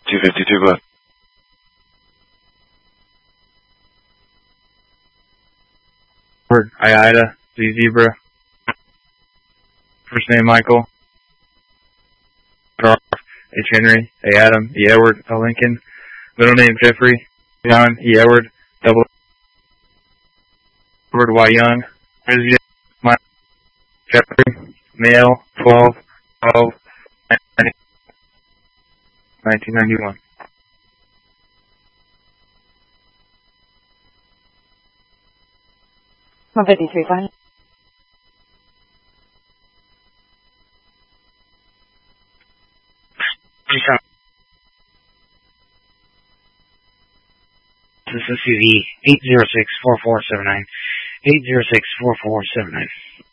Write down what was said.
252, bud. Ida, Z Zebra. First name Michael. H. Henry, A. Adam, E. Edward, L. Lincoln. Middle name Jeffrey, John, E. Edward, double Edward, Y. Young. Resident, Michael, Jeffrey, male, 1991. One 53, fine. This is CV 806-4479. 806-4479.